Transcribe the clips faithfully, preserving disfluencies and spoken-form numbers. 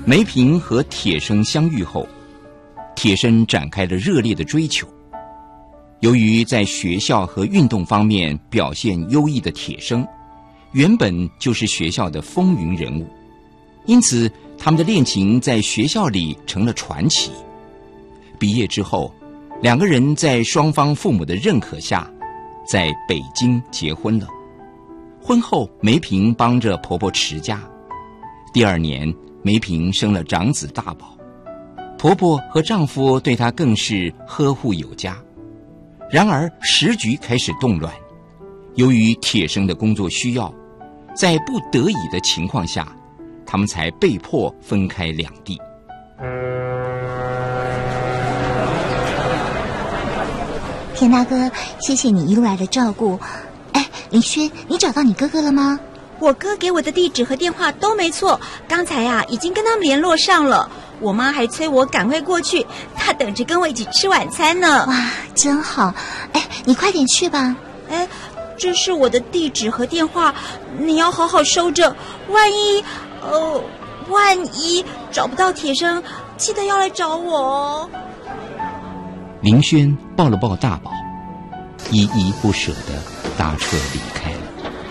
梅平和铁生相遇后，铁生展开了热烈的追求。由于在学校和运动方面表现优异的铁生，原本就是学校的风云人物，因此他们的恋情在学校里成了传奇。毕业之后，两个人在双方父母的认可下，在北京结婚了。婚后，梅平帮着婆婆持家。第二年，梅平生了长子大宝，婆婆和丈夫对她更是呵护有加。然而时局开始动乱，由于铁生的工作需要，在不得已的情况下，他们才被迫分开两地。 田大哥，谢谢你一路来的照顾。哎，林轩，你找到你哥哥了吗？ 我哥给我的地址和电话都没错，刚才呀、啊、已经跟他们联络上了。我妈还催我赶快过去，她等着跟我一起吃晚餐呢。 哇，真好！哎，你快点去吧。 哎，这是我的地址和电话，你要好好收着。万一，呃，万一找不到铁生，记得要来找我哦。 林轩抱了抱大宝，依依不舍地搭车离开了。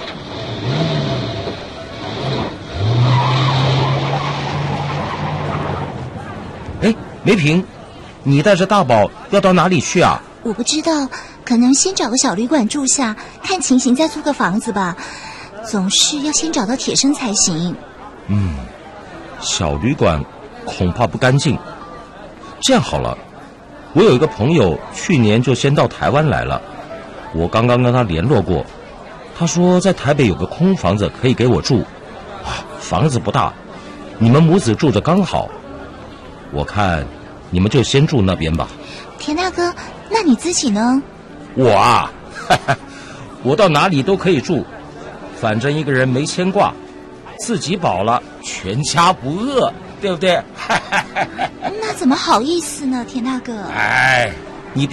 哎，梅平，你带着大宝要到哪里去啊？ 我不知道，可能先找个小旅馆住下，看情形再租个房子吧。总是要先找到铁生才行。 嗯，小旅馆恐怕不干净。这样好了，我有一个朋友去年就先到台湾来了，我刚刚跟他联络过，他说在台北有个空房子可以给我住，房子不大，你们母子住的刚好。我看你们就先住那边吧。 田大哥，那你自己呢？ 我啊，哈哈，我到哪里都可以住，反正一个人没牵挂，自己饱了，全家不饿，对不对？ 那怎么好意思呢，田大哥？ 哎，